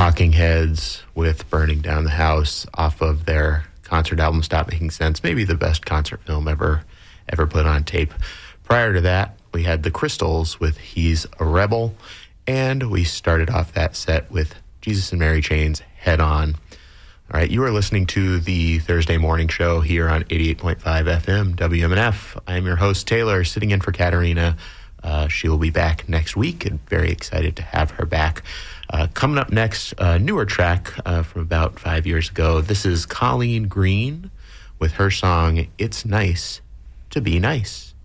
Talking Heads with Burning Down the House off of their concert album Stop Making Sense, maybe the best concert film ever put on tape. Prior to that, we had the Crystals with He's a Rebel, and we started off that set with Jesus and Mary Chain's Head On. All right, you are listening to the Thursday morning show here on 88.5 FM WMNF. I am your host, Taylor, sitting in for Katarina. She will be back next week, and very excited to have her back. Coming up next, a newer track from about 5 years ago. This is Colleen Green with her song, It's Nice to Be Nice.